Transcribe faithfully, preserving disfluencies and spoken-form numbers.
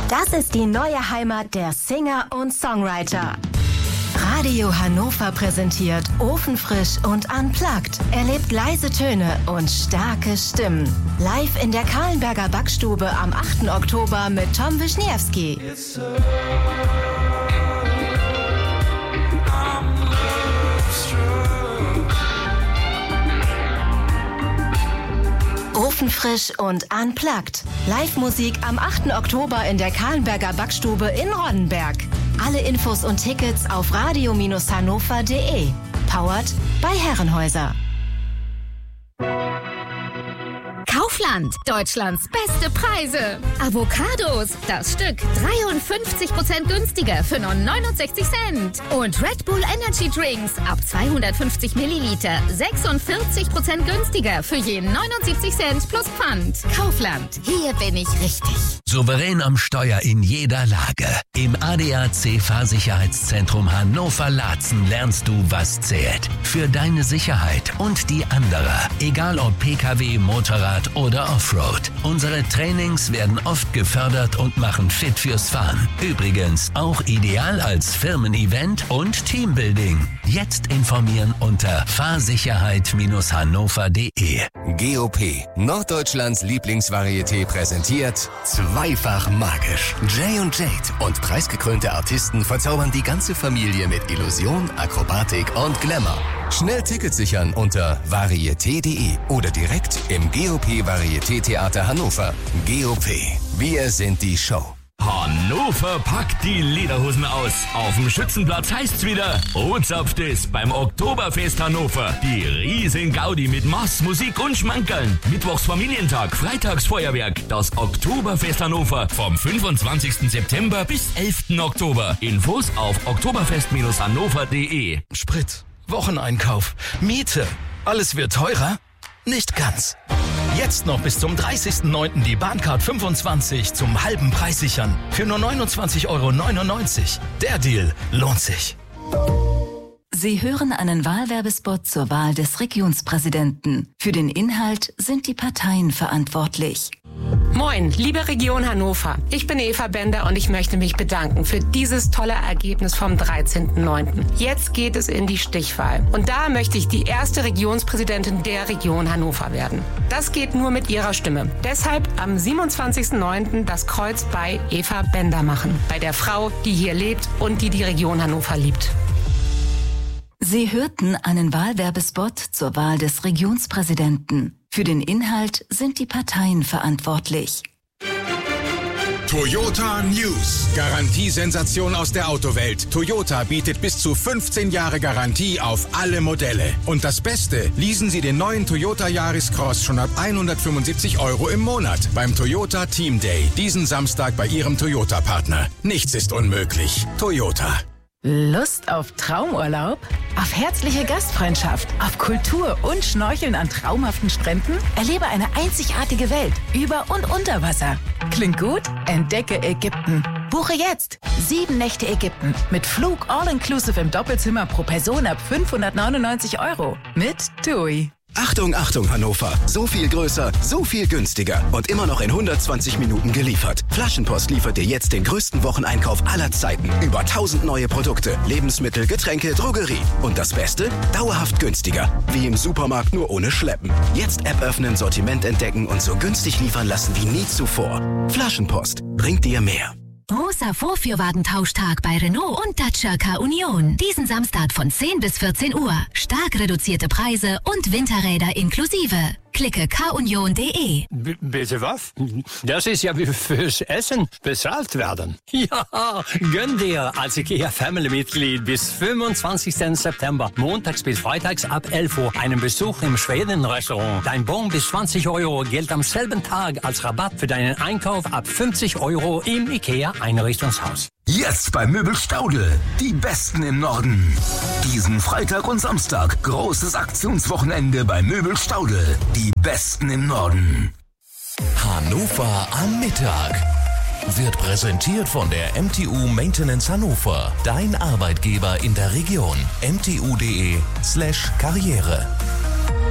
Das ist die neue Heimat der Singer und Songwriter. Radio Hannover präsentiert Ofenfrisch und Unplugged. Erlebt leise Töne und starke Stimmen. Live in der Kahlenberger Backstube am achten Oktober mit Tom Wischniewski. Ofenfrisch und Unplugged. Live-Musik am achten Oktober in der Kahlenberger Backstube in Ronnenberg. Alle Infos und Tickets auf radio hannover punkt de. Powered by Herrenhäuser. Kaufland, Deutschlands beste Preise. Avocados, das Stück dreiundfünfzig Prozent günstiger für nur neunundsechzig Cent. Und Red Bull Energy Drinks ab zweihundertfünfzig Milliliter sechsundvierzig Prozent günstiger für je neunundsiebzig Cent plus Pfand. Kaufland, hier bin ich richtig. Souverän am Steuer in jeder Lage. Im A D A C Fahrsicherheitszentrum Hannover-Laatzen lernst du, was zählt. Für deine Sicherheit und die anderer. Egal ob P K W, Motorrad oder Offroad. Unsere Trainings werden oft gefördert und machen fit fürs Fahren. Übrigens auch ideal als Firmen-Event und Teambuilding. Jetzt informieren unter fahrsicherheit hannover punkt de. G O P, Norddeutschlands Lieblingsvarieté, präsentiert Zweifach magisch. Jay und Jade und preisgekrönte Artisten verzaubern die ganze Familie mit Illusion, Akrobatik und Glamour. Schnell Tickets sichern unter varieté punkt de oder direkt im G O P Varieté Theater Hannover. G O P, wir sind die Show. Hannover packt die Lederhosen aus. Auf dem Schützenplatz heißt's wieder Ozapft ist beim Oktoberfest Hannover. Die riesen Gaudi mit Mass, Musik und Schmankerln. Mittwochs Familientag, freitags Feuerwerk. Das Oktoberfest Hannover vom fünfundzwanzigsten September bis elften Oktober. Infos auf oktoberfest hannover punkt de. Sprit, Wocheneinkauf, Miete. Alles wird teurer? Nicht ganz. Jetzt noch bis zum dreißigsten neunten die Bahncard fünfundzwanzig zum halben Preis sichern. Für nur neunundzwanzig Euro neunundneunzig. Der Deal lohnt sich. Sie hören einen Wahlwerbespot zur Wahl des Regionspräsidenten. Für den Inhalt sind die Parteien verantwortlich. Moin, liebe Region Hannover. Ich bin Eva Bender und ich möchte mich bedanken für dieses tolle Ergebnis vom dreizehnten neunten Jetzt geht es in die Stichwahl. Und da möchte ich die erste Regionspräsidentin der Region Hannover werden. Das geht nur mit Ihrer Stimme. Deshalb am siebenundzwanzigsten neunten das Kreuz bei Eva Bender machen. Bei der Frau, die hier lebt und die die Region Hannover liebt. Sie hörten einen Wahlwerbespot zur Wahl des Regionspräsidenten. Für den Inhalt sind die Parteien verantwortlich. Toyota News. Garantiesensation aus der Autowelt. Toyota bietet bis zu fünfzehn Jahre Garantie auf alle Modelle. Und das Beste, leasen Sie den neuen Toyota Yaris Cross schon ab hundertfünfundsiebzig Euro im Monat beim Toyota Team Day. Diesen Samstag bei Ihrem Toyota-Partner. Nichts ist unmöglich. Toyota. Lust auf Traumurlaub? Auf herzliche Gastfreundschaft? Auf Kultur und Schnorcheln an traumhaften Stränden? Erlebe eine einzigartige Welt über und unter Wasser. Klingt gut? Entdecke Ägypten. Buche jetzt sieben Nächte Ägypten mit Flug all-inclusive im Doppelzimmer pro Person ab fünfhundertneunundneunzig Euro mit TUI. Achtung, Achtung Hannover. So viel größer, so viel günstiger und immer noch in hundertzwanzig Minuten geliefert. Flaschenpost liefert dir jetzt den größten Wocheneinkauf aller Zeiten. Über tausend neue Produkte, Lebensmittel, Getränke, Drogerie. Und das Beste? Dauerhaft günstiger. Wie im Supermarkt, nur ohne Schleppen. Jetzt App öffnen, Sortiment entdecken und so günstig liefern lassen wie nie zuvor. Flaschenpost bringt dir mehr. Großer Vorführwagentauschtag bei Renault und Dacia Car Union. Diesen Samstag von zehn bis vierzehn Uhr. Stark reduzierte Preise und Winterräder inklusive. Klicke k union punkt de. B- bitte was? Das ist ja wie fürs Essen bezahlt werden. Ja, gönn dir als IKEA Family-Mitglied bis fünfundzwanzigsten September, montags bis freitags ab elf Uhr, einen Besuch im Schweden-Restaurant. Dein Bon bis zwanzig Euro gilt am selben Tag als Rabatt für deinen Einkauf ab fünfzig Euro im IKEA Einrichtungshaus. Jetzt bei Möbel Staudl. Die Besten im Norden. Diesen Freitag und Samstag großes Aktionswochenende bei Möbel Staudl. Die Besten im Norden. Hannover am Mittag wird präsentiert von der M T U Maintenance Hannover. Dein Arbeitgeber in der Region. m t u punkt de slash karriere.